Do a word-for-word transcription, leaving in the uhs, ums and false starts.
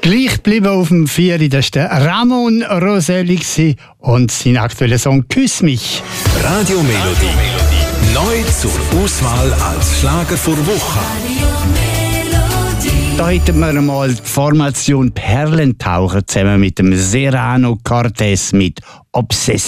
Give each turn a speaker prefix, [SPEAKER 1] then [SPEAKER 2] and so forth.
[SPEAKER 1] Gleich geblieben auf dem Vieri, das war der Ramon Roselli und sein aktueller Song «Küss mich».
[SPEAKER 2] Radio Melodie. Neu zur Auswahl als Schlager vor Woche.
[SPEAKER 1] Da hätten wir einmal die Formation Perlentaucher zusammen mit dem Serrano Cortez mit «Obsessiv».